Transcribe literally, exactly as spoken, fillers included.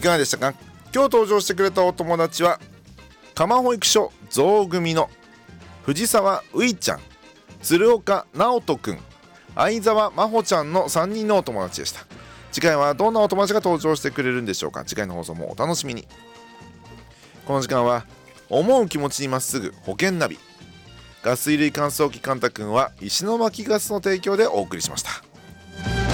かがでしたか。今日登場してくれたお友達は蒲保育所象組の藤沢ういちゃん、鶴岡直人くん、相沢真帆ちゃんのさんにんのお友達でした。次回はどんなお友達が登場してくれるんでしょうか。次回の放送もお楽しみに。この時間は思う気持ちにまっすぐ保険ナビ、ガス衣類乾燥機カンタ君は石巻ガスの提供でお送りしました。